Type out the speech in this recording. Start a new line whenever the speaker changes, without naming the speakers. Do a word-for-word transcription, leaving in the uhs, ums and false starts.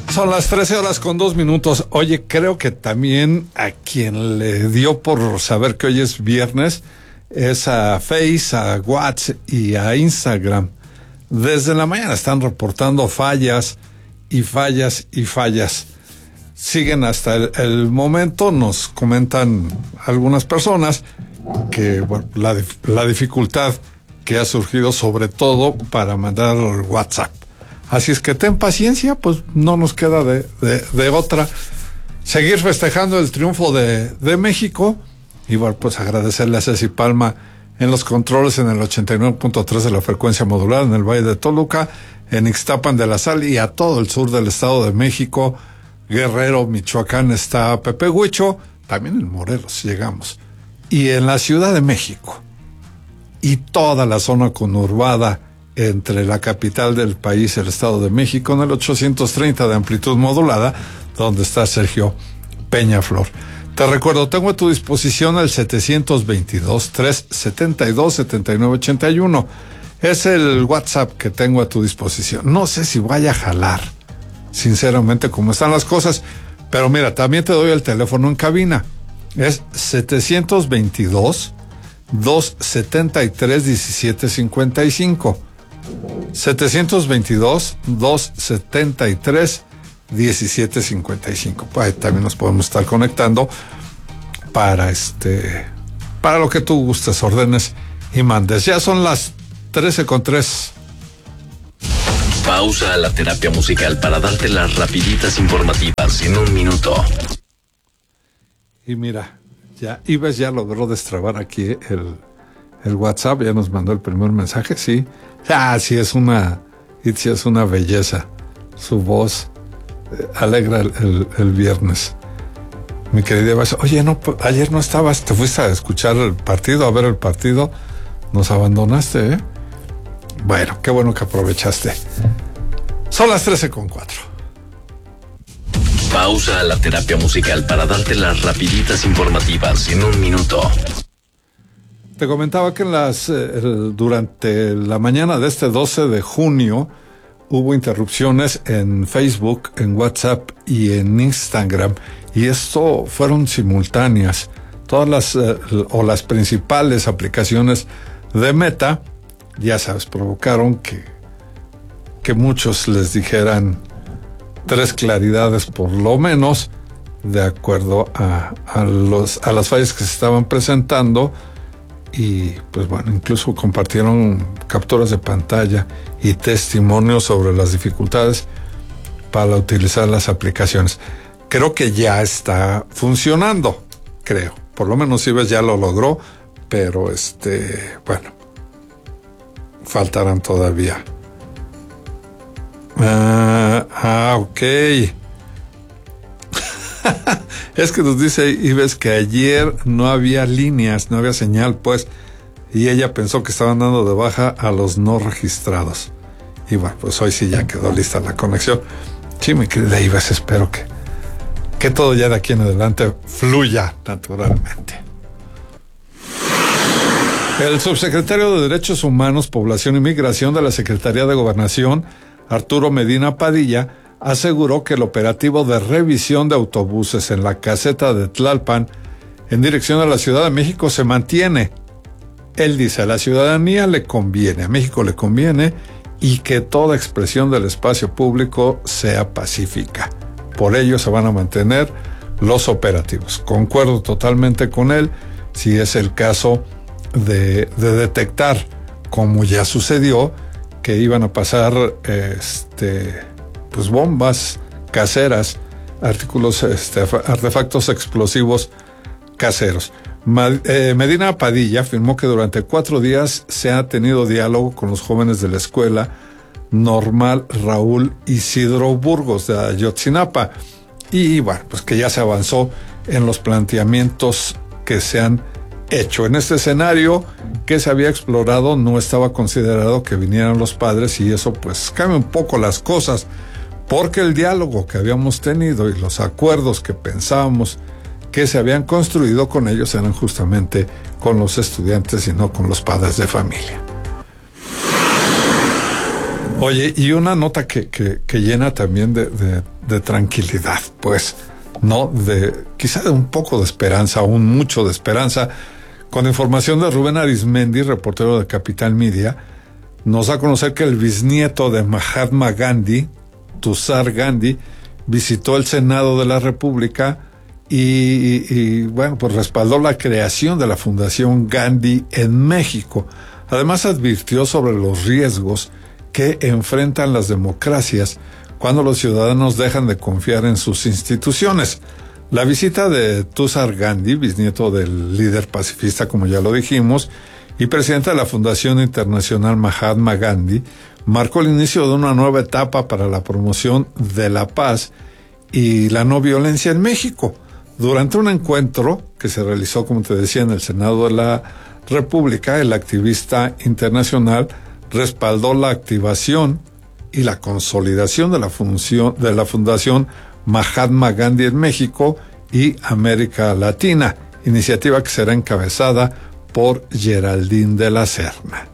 Son las trece horas con dos minutos. Oye, creo que también a quien le dio por saber que hoy es viernes es a Face, a WhatsApp y a Instagram. Desde la mañana están reportando fallas y fallas y fallas. Siguen hasta el, el momento, nos comentan algunas personas que bueno, la, la dificultad que ha surgido sobre todo para mandar WhatsApp. Así es que ten paciencia, pues no nos queda de, de, de otra. Seguir festejando el triunfo de, de México. Y bueno, pues agradecerle a Ceci Palma en los controles en el ochenta y nueve punto tres de la frecuencia modulada en el Valle de Toluca, en Ixtapan de la Sal y a todo el sur del Estado de México. Guerrero, Michoacán está Pepe Huicho, también en Morelos llegamos. Y en la Ciudad de México y toda la zona conurbada entre la capital del país, el Estado de México, en el ochocientos treinta de amplitud modulada, donde está Sergio Peñaflor. Te recuerdo, tengo a tu disposición el setecientos veintidós, trescientos setenta y dos, setenta y nueve ochenta y uno. Es el WhatsApp que tengo a tu disposición. No sé si vaya a jalar, sinceramente, cómo están las cosas, pero mira, también te doy el teléfono en cabina. Es setecientos veintidós, doscientos setenta y tres, diecisiete cincuenta y cinco. setecientos veintidós, doscientos setenta y tres, diecisiete cincuenta y cinco. Ahí también nos podemos estar conectando para este para lo que tú gustes, ordenes y mandes. Ya son las trece con tres.
Pausa a la terapia musical para darte las rapiditas informativas en un minuto.
Y mira, ya Ives ya logró destrabar aquí el, el WhatsApp, ya nos mandó el primer mensaje, sí. Ah, sí, es una, sí, es una belleza. Su voz eh, alegra el, el, el viernes. Mi querida Eva, oye, no, ayer no estabas, te fuiste a escuchar el partido, a ver el partido, nos abandonaste, ¿eh? Bueno, qué bueno que aprovechaste. Son las trece con cuatro.
Pausa a la terapia musical para darte las rapiditas informativas en un minuto.
Te comentaba que en las, eh, el, durante la mañana de este doce de junio hubo interrupciones en Facebook, en WhatsApp y en Instagram, y esto fueron simultáneas. Todas las eh, o las principales aplicaciones de Meta, ya sabes, provocaron que, que muchos les dijeran tres claridades por lo menos, de acuerdo a, a, los, a las fallas que se estaban presentando. Y pues bueno, incluso compartieron capturas de pantalla y testimonios sobre las dificultades para utilizar las aplicaciones. Creo que ya está funcionando, creo. Por lo menos Ives ya lo logró, pero este, bueno, faltarán todavía. Ah, ah ok. Es que nos dice Ives que ayer no había líneas, no había señal, pues, y ella pensó que estaban dando de baja a los no registrados. Y bueno, pues hoy sí ya quedó lista la conexión. Sí, mi querida Ives, espero que, que todo ya de aquí en adelante fluya naturalmente. El subsecretario de Derechos Humanos, Población y Migración de la Secretaría de Gobernación, Arturo Medina Padilla, aseguró que el operativo de revisión de autobuses en la caseta de Tlalpan en dirección a la Ciudad de México se mantiene. Él dice, a la ciudadanía le conviene, a México le conviene, y que toda expresión del espacio público sea pacífica. Por ello se van a mantener los operativos. Concuerdo totalmente con él, si es el caso de, de detectar, como ya sucedió, que iban a pasar este pues bombas caseras, artículos, este, artefactos explosivos caseros. Medina Padilla afirmó que durante cuatro días se ha tenido diálogo con los jóvenes de la escuela Normal Raúl Isidro Burgos de Ayotzinapa, y bueno, pues que ya se avanzó en los planteamientos que se han hecho. En este escenario que se había explorado no estaba considerado que vinieran los padres, y eso pues cambia un poco las cosas, porque el diálogo que habíamos tenido y los acuerdos que pensábamos que se habían construido con ellos eran justamente con los estudiantes y no con los padres de familia. Oye, y una nota que, que, que llena también de, de, de tranquilidad, pues, ¿no? De quizá de un poco de esperanza, aún mucho de esperanza. Con información de Rubén Arizmendi, reportero de Capital Media, nos da a conocer que el bisnieto de Mahatma Gandhi, Tushar Gandhi, visitó el Senado de la República y, y, y, bueno, pues respaldó la creación de la Fundación Gandhi en México. Además, advirtió sobre los riesgos que enfrentan las democracias cuando los ciudadanos dejan de confiar en sus instituciones. La visita de Tushar Gandhi, bisnieto del líder pacifista, como ya lo dijimos, y presidente de la Fundación Internacional Mahatma Gandhi, marcó el inicio de una nueva etapa para la promoción de la paz y la no violencia en México. Durante un encuentro que se realizó, como te decía, en el Senado de la República, el activista internacional respaldó la activación y la consolidación de la función de la Fundación Mahatma Gandhi en México y América Latina, iniciativa que será encabezada por Geraldine de la Serna.